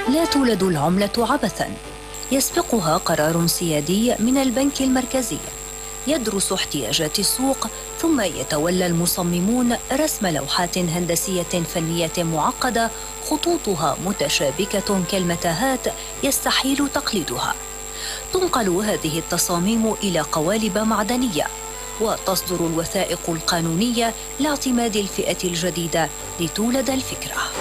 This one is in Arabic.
لا تولد العملة عبثاً، يسبقها قرار سيادي من البنك المركزي يدرس احتياجات السوق، ثم يتولى المصممون رسم لوحات هندسية فنية معقدة خطوطها متشابكة كالمتاهات يستحيل تقليدها. تنقل هذه التصاميم إلى قوالب معدنية، وتصدر الوثائق القانونية لاعتماد الفئة الجديدة لتولد الفكرة.